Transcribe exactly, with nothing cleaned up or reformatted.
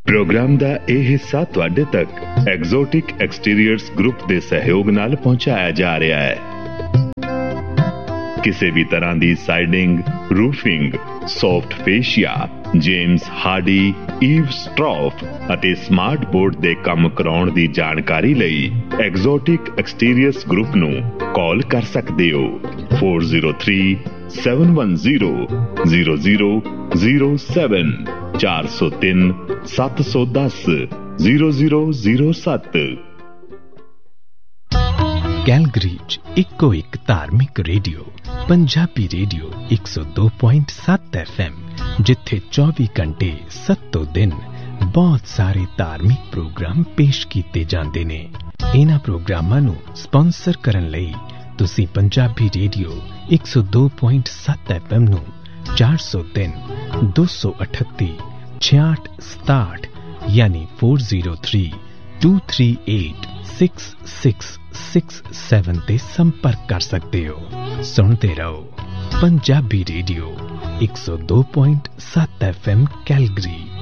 Programme का यह हिस्सा तुहाडे तक एग्जोटिक एक्सटीरियर्स ग्रुप के सहयोग नाल पहुंचाया जा रहा है। किसी भी तरह की siding, roofing, soft fascia, James Hardy, ewe स्ट्रॉफ अते स्मार्ट बोर्ड के काम कराउण दी जानकारी लई एग्जोटिक एक्सटीरियर्स ग्रुप नू कॉल कर सकते हो four zero three seven one zero zero zero zero seven चार सौ तीन सत्त सौ दस जीरो जीरो जीरो सत्त। कैलगरी च इक्को एक धार्मिक रेडियो पंजाबी रेडियो एक सौ दो पॉइंट सत्त एफ एम, जिथे चौबी घंटे सत्तों दिन बहुत सारे धार्मिक प्रोग्राम पेश किए जाते ने। इन्हां प्रोग्रामां नूं स्पॉन्सर करन लई तुसीं पंजाबी रेडियो एक सौ दो पॉइंट सत्त एफ एम नूं चार सौ तीन दो सौ अठत्ती छियाठ सताठ यानी four zero three to three eight six six six seven ते संपर्क कर सकते हो। सुनते रहो पंजाबी रेडियो एक सौ दो पॉइंट सत्त एफ एम कैलगरी।